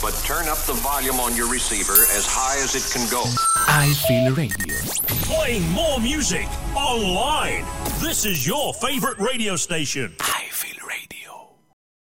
but turn up the volume on your receiver as high as it can go. I Feel Radio. Playing more music online. This is your favorite radio station.